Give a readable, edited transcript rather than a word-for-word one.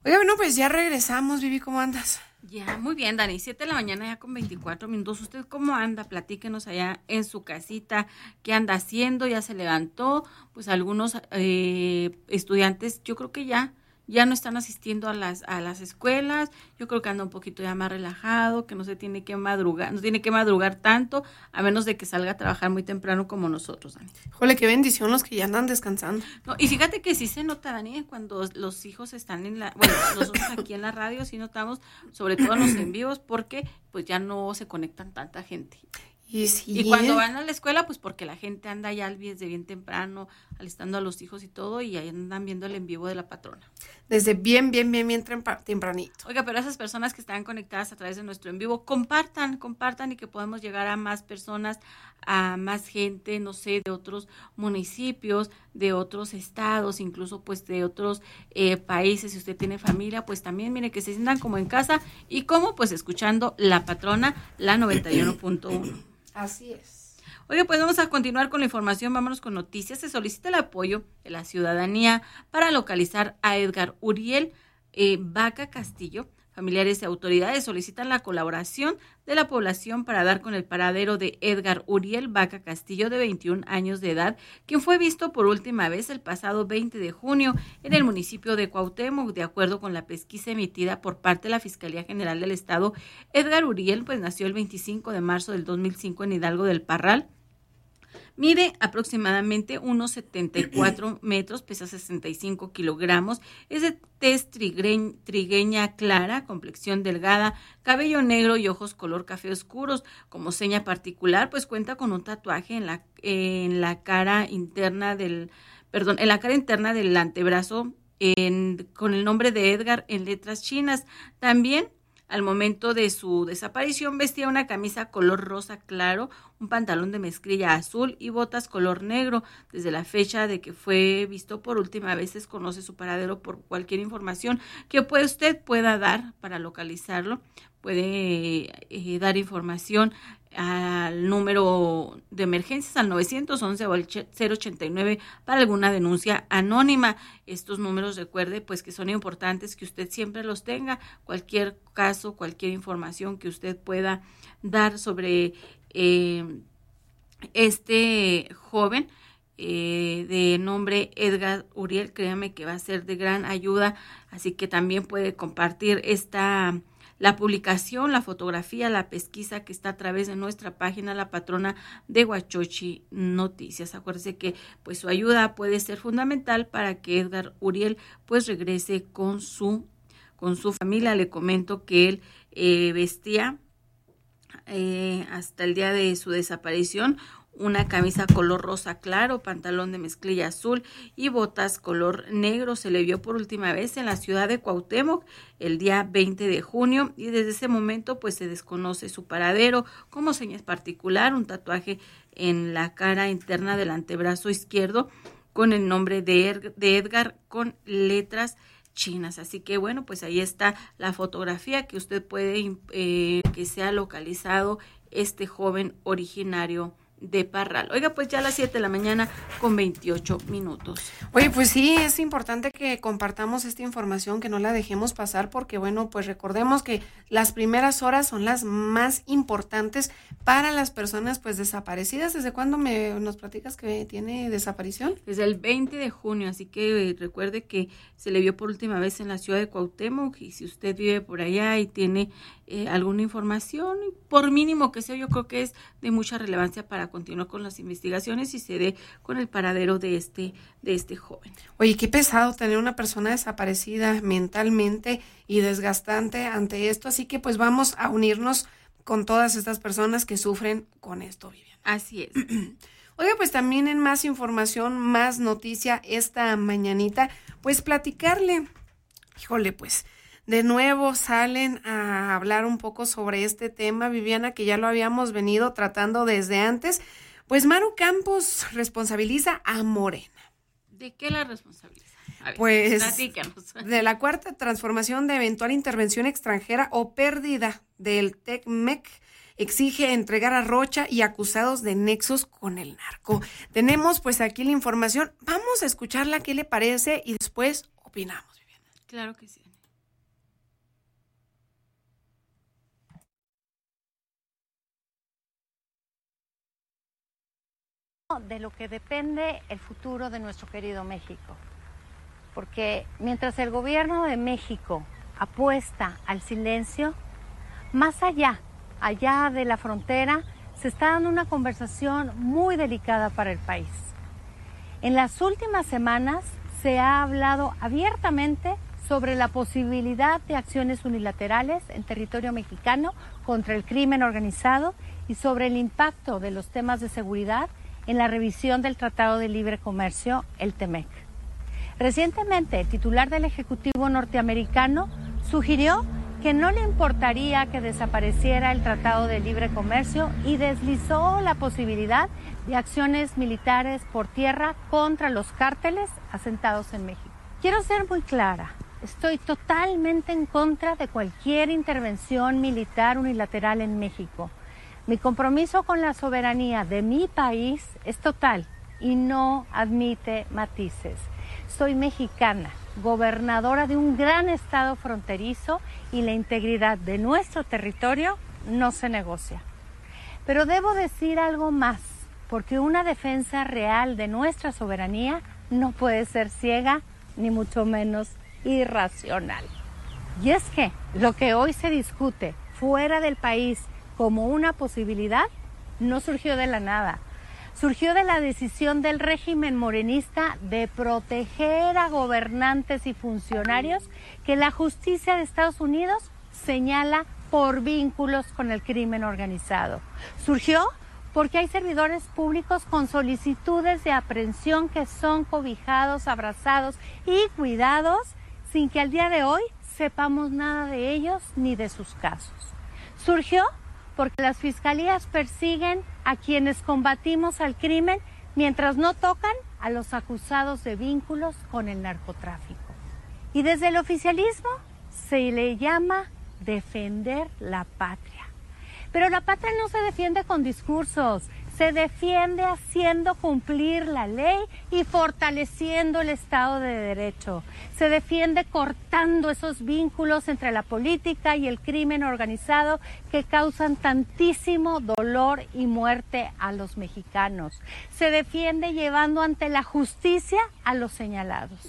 Oiga, bueno, pues ya regresamos, Vivi, ¿cómo andas? Ya, muy bien, Dani, 7 de la mañana ya con 24 minutos. ¿Usted cómo anda? Platíquenos allá en su casita, ¿qué anda haciendo? ¿Ya se levantó? Pues algunos estudiantes, yo creo que ya no están asistiendo a las escuelas. Yo creo que anda un poquito ya más relajado, que no se tiene que madrugar, no tiene que madrugar tanto, a menos de que salga a trabajar muy temprano como nosotros, Dani. Jole, qué bendición los que ya andan descansando. No, y fíjate que sí se nota, Dani, cuando los hijos están bueno, nosotros aquí en la radio sí notamos, sobre todo en los en vivos, porque pues ya no se conectan tanta gente. Y sí. Y cuando van a la escuela, pues porque la gente anda ya desde bien temprano, alistando a los hijos y todo, y ahí andan viendo el en vivo de la patrona. Desde bien tempranito. Oiga, pero esas personas que están conectadas a través de nuestro en vivo, compartan y que podamos llegar a más personas, a más gente, no sé, de otros municipios, de otros estados, incluso pues de otros países. Si usted tiene familia, pues también mire que se sientan como en casa y como pues escuchando la patrona, la 91.1. Así es. Oye, pues vamos a continuar con la información, vámonos con noticias. Se solicita el apoyo de la ciudadanía para localizar a Edgar Uriel Vaca Castillo. Familiares y autoridades solicitan la colaboración de la población para dar con el paradero de Edgar Uriel Vaca Castillo, de 21 años de edad, quien fue visto por última vez el pasado 20 de junio en el municipio de Cuauhtémoc. De acuerdo con la pesquisa emitida por parte de la Fiscalía General del Estado, Edgar Uriel pues nació el 25 de marzo del 2005 en Hidalgo del Parral. Mide aproximadamente unos 74 metros, pesa 65 kilogramos, es de tez trigueña clara, complexión delgada, cabello negro y ojos color café oscuros. Como seña particular, pues cuenta con un tatuaje en la cara interna del antebrazo con el nombre de Edgar en letras chinas. También, al momento de su desaparición, vestía una camisa color rosa claro, un pantalón de mezclilla azul y botas color negro. Desde la fecha de que fue visto por última vez, se desconoce su paradero. Por cualquier información que usted pueda dar para localizarlo, puede dar información al número de emergencias, al 911 o al 089 para alguna denuncia anónima. Estos números, recuerde, pues que son importantes que usted siempre los tenga. Cualquier caso, cualquier información que usted pueda dar sobre este joven de nombre Edgar Uriel, créame que va a ser de gran ayuda, así que también puede compartir la publicación, la fotografía, la pesquisa que está a través de nuestra página, la patrona de Huachochi Noticias. Acuérdese que pues su ayuda puede ser fundamental para que Edgar Uriel pues regrese con su familia. Le comento que él vestía hasta el día de su desaparición una camisa color rosa claro, pantalón de mezclilla azul y botas color negro. Se le vio por última vez en la ciudad de Cuauhtémoc el día 20 de junio y desde ese momento pues se desconoce su paradero. Como seña particular, un tatuaje en la cara interna del antebrazo izquierdo con el nombre de Edgar con letras chinas. Así que bueno, pues ahí está la fotografía que usted puede que sea localizado este joven originario de Parral. Oiga, pues ya a las 7 de la mañana con 28 minutos. Oye, pues sí, es importante que compartamos esta información, que no la dejemos pasar, porque bueno, pues recordemos que las primeras horas son las más importantes para las personas pues desaparecidas. ¿Desde cuándo nos platicas que tiene desaparición? Desde el 20 de junio, así que recuerde que se le vio por última vez en la ciudad de Cuauhtémoc, y si usted vive por allá y tiene alguna información, por mínimo que sea, yo creo que es de mucha relevancia para continuar con las investigaciones y se dé con el paradero de este joven. Oye, qué pesado tener una persona desaparecida mentalmente y desgastante ante esto, así que pues vamos a unirnos con todas estas personas que sufren con esto, Viviana. Así es. Oiga, pues también en más información, más noticia esta mañanita, pues platicarle, híjole, pues de nuevo salen a hablar un poco sobre este tema, Viviana, que ya lo habíamos venido tratando desde antes. Pues Maru Campos responsabiliza a Morena. ¿De qué la responsabiliza? A ver, pues platícanos. De la cuarta transformación de eventual intervención extranjera o pérdida del TECMEC. Exige entregar a Rocha y acusados de nexos con el narco. Tenemos pues aquí la información. Vamos a escucharla, qué le parece, y después opinamos, Viviana. Claro que sí. De lo que depende el futuro de nuestro querido México. Porque mientras el gobierno de México apuesta al silencio, más allá de la frontera, se está dando una conversación muy delicada para el país. En las últimas semanas se ha hablado abiertamente sobre la posibilidad de acciones unilaterales en territorio mexicano contra el crimen organizado y sobre el impacto de los temas de seguridad en la revisión del Tratado de Libre Comercio, el TEMEC. Recientemente, el titular del Ejecutivo norteamericano sugirió que no le importaría que desapareciera el Tratado de Libre Comercio y deslizó la posibilidad de acciones militares por tierra contra los cárteles asentados en México. Quiero ser muy clara, estoy totalmente en contra de cualquier intervención militar unilateral en México. Mi compromiso con la soberanía de mi país es total y no admite matices. Soy mexicana, gobernadora de un gran estado fronterizo y la integridad de nuestro territorio no se negocia. Pero debo decir algo más, porque una defensa real de nuestra soberanía no puede ser ciega ni mucho menos irracional. Y es que lo que hoy se discute fuera del país como una posibilidad no surgió de la nada. Surgió de la decisión del régimen morenista de proteger a gobernantes y funcionarios que la justicia de Estados Unidos señala por vínculos con el crimen organizado. Surgió porque hay servidores públicos con solicitudes de aprehensión que son cobijados, abrazados y cuidados sin que al día de hoy sepamos nada de ellos ni de sus casos. Surgió porque las fiscalías persiguen a quienes combatimos al crimen mientras no tocan a los acusados de vínculos con el narcotráfico. Y desde el oficialismo se le llama defender la patria. Pero la patria no se defiende con discursos, se defiende haciendo cumplir la ley y fortaleciendo el Estado de Derecho. Se defiende cortando esos vínculos entre la política y el crimen organizado que causan tantísimo dolor y muerte a los mexicanos. Se defiende llevando ante la justicia a los señalados.